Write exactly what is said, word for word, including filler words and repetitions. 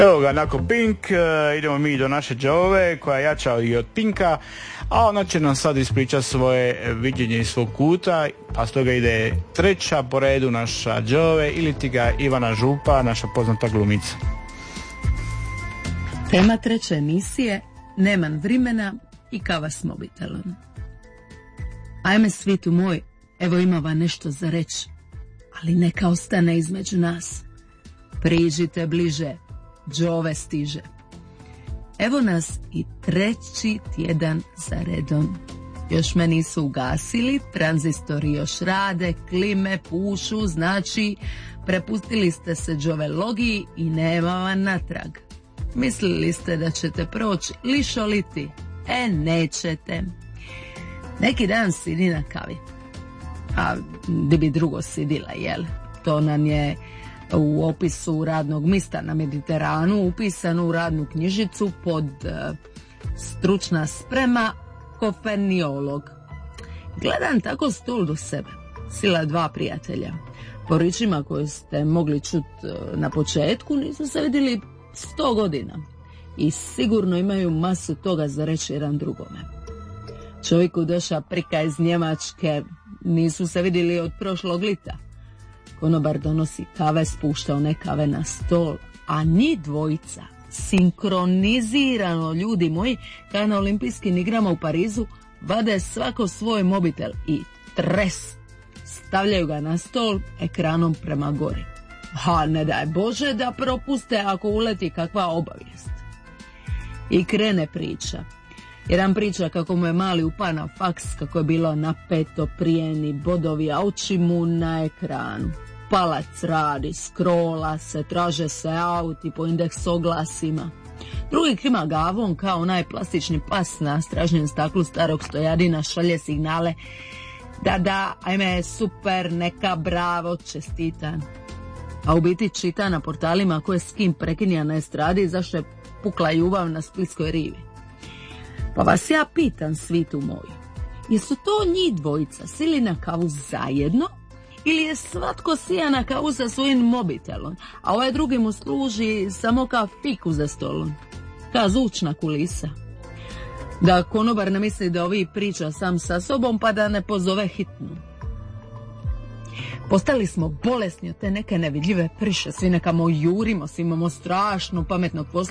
Evo ga, nakon Pink, uh, idemo mi do naše Đove, koja je jača i od Pinka, a ona će nam sad ispričati svoje viđenje iz svog kuta, a stoga ide treća po redu naša Đove, ili ti ga Ivana Župa, naša poznata glumica. Tema treće emisije, Neman vrimena i kava s mobitelom. Ajme svitu moj, evo imava nešto za reći, ali neka ostane između nas. Priđite bliže, Đove stiže. Evo nas i treći tjedan za redom. Još me nisu ugasili, tranzistori još rade, klime pušu, znači prepustili ste se Đovelogiji i nema vam natrag. Mislili ste da ćete proći lišoliti, e nećete. Neki dan sidi na kavi, a di bi drugo sidila, jel? To nam je u opisu radnog mista na Mediteranu upisano u radnu knjižicu pod uh, stručna sprema kofeniolog. Gledam tako stol do sebe, sila dva prijatelja. Po ričima koje ste mogli čuti uh, na početku, nisu se vidjeli sto godina i sigurno imaju masu toga za reći jedan drugome. Čovjeku doša prika iz Njemačke, nisu se vidjeli od prošlog lita. Konobar donosi kave, spušta one kave na stol, a njih dvojica, sinkronizirano, ljudi moji, kao na olimpijskim igrama u Parizu, vade svako svoj mobitel i tres, stavljaju ga na stol ekranom prema gori. Ha, ne daj Bože da propuste ako uleti kakva obavijest. I krene priča. Jedan priča kako mu je mali upa na faks, kako je bilo napeto, prijeni bodovi, a oči mu na ekranu. Palac radi, scrolla se, traže se auti po indeks oglasima. Drugi klima gavom kao onaj plastični pas na stražnjem staklu starog stojadina, šalje signale. Da, da, ajme, super, neka, bravo, čestitan. A u biti čita na portalima ko je s kim prekinja na estradi, zašto je pukla ljubav na splitskoj rivi. Pa vas ja pitam, svitu moju, jesu to njih dvojica sili na kavu zajedno ili je svatko sija na kavu sa svojim mobitelom, a ovaj drugi mu služi samo kao fiku za stolom, kao zvučna kulisa? Da konobar ne misli da ovi priča sam sa sobom pa da ne pozove hitnu. Postali smo bolesni od te neke nevidljive priše, svi nekamo jurimo, svi imamo strašno pametnog posla.